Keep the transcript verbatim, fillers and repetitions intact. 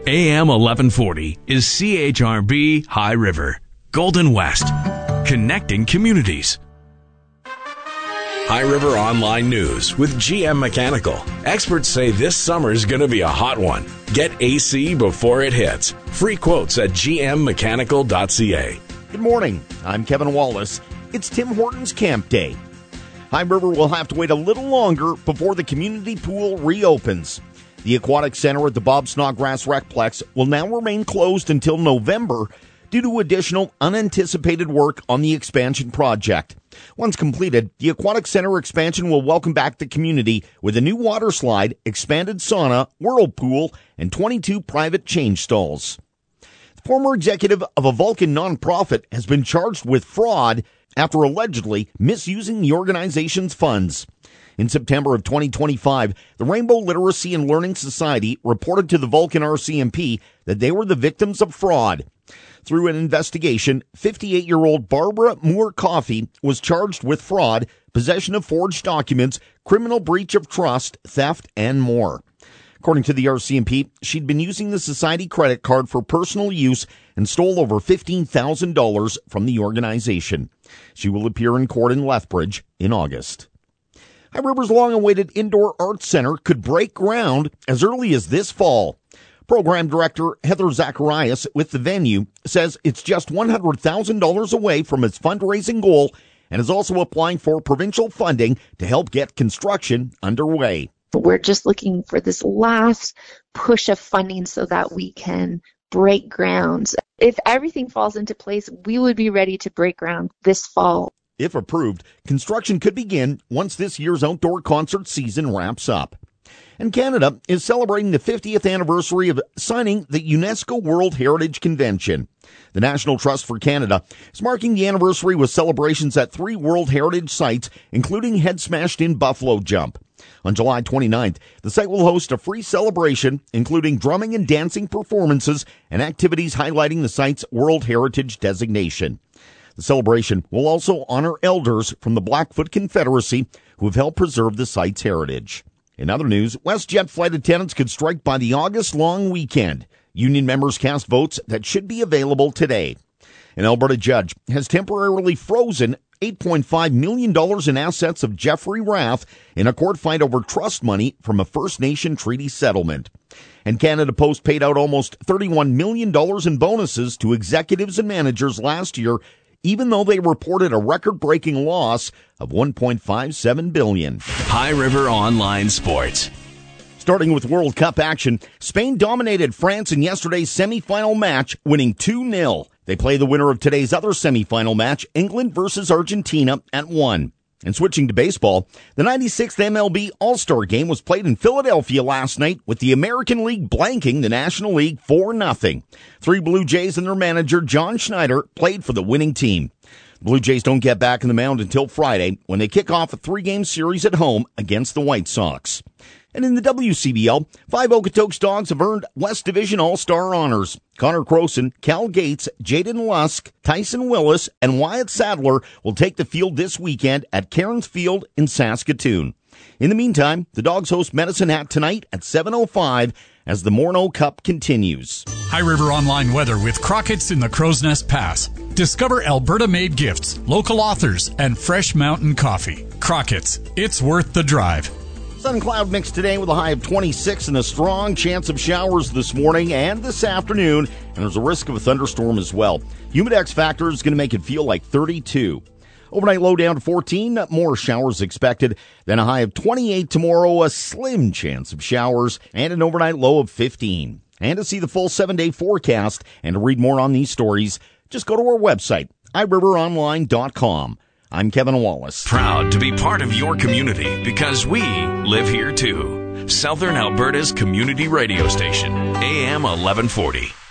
A M eleven forty is C H R B High River, Golden West, connecting communities. High River Online News with G M Mechanical. Experts say this summer is going to be a hot one. Get A C before it hits. Free quotes at g m mechanical dot c a. Good morning. I'm Kevin Wallace. It's Tim Hortons Camp Day. High River will have to wait a little longer before the community pool reopens. The Aquatic Center at the Bob Snodgrass Recplex will now remain closed until November due to additional unanticipated work on the expansion project. Once completed, the Aquatic Center expansion will welcome back the community with a new water slide, expanded sauna, whirlpool, and twenty-two private change stalls. The former executive of a Vulcan nonprofit has been charged with fraud after allegedly misusing the organization's funds. In September of twenty twenty-five, the Rainbow Literacy and Learning Society reported to the Vulcan R C M P that they were the victims of fraud. Through an investigation, fifty-eight-year-old Barbara Moore Coffey was charged with fraud, possession of forged documents, criminal breach of trust, theft, and more. According to the R C M P, she'd been using the Society credit card for personal use and stole over fifteen thousand dollars from the organization. She will appear in court in Lethbridge in August. High River's long-awaited Indoor Arts Center could break ground as early as this fall. Program Director Heather Zacharias with the venue says it's just one hundred thousand dollars away from its fundraising goal and is also applying for provincial funding to help get construction underway. We're just looking for this last push of funding so that we can break ground. If everything falls into place, we would be ready to break ground this fall. If approved, construction could begin once this year's outdoor concert season wraps up. And Canada is celebrating the fiftieth anniversary of signing the UNESCO World Heritage Convention. The National Trust for Canada is marking the anniversary with celebrations at three World Heritage sites, including Head Smashed In Buffalo Jump. On July twenty-ninth, the site will host a free celebration, including drumming and dancing performances and activities highlighting the site's World Heritage designation. The celebration will also honor elders from the Blackfoot Confederacy who have helped preserve the site's heritage. In other news, WestJet flight attendants could strike by the August long weekend. Union members cast votes that should be available today. An Alberta judge has temporarily frozen eight point five million dollars in assets of Jeffrey Rath in a court fight over trust money from a First Nation treaty settlement. And Canada Post paid out almost thirty-one million dollars in bonuses to executives and managers last year, even though they reported a record-breaking loss of one point five seven billion dollars. High River Online Sports. Starting with World Cup action, Spain dominated France in yesterday's semifinal match, winning two nil. They play the winner of today's other semifinal match, England versus Argentina, at one. And switching to baseball, the ninety-sixth M L B All-Star Game was played in Philadelphia last night with the American League blanking the National League four nothing. Three Blue Jays and their manager, John Schneider, played for the winning team. The Blue Jays don't get back in the mound until Friday when they kick off a three-game series at home against the White Sox. And in the W C B L, five Okotoks dogs have earned West Division All-Star honors. Connor Croson, Cal Gates, Jaden Lusk, Tyson Willis, and Wyatt Sadler will take the field this weekend at Cairns Field in Saskatoon. In the meantime, the dogs host Medicine Hat tonight at seven oh five as the Morneau Cup continues. High River Online weather with Crockett's in the Crow's Nest Pass. Discover Alberta-made gifts, local authors, and fresh mountain coffee. Crockett's, it's worth the drive. Sun and cloud mix today with a high of twenty-six and a strong chance of showers this morning and this afternoon, and there's a risk of a thunderstorm as well. Humidex factor is going to make it feel like thirty-two. Overnight low down to fourteen, more showers expected, then a high of twenty-eight tomorrow, a slim chance of showers, and an overnight low of fifteen. And to see the full seven-day forecast and to read more on these stories, just go to our website, i river online dot com. I'm Kevin Wallace. Proud to be part of your community because we live here too. Southern Alberta's community radio station, A M eleven forty.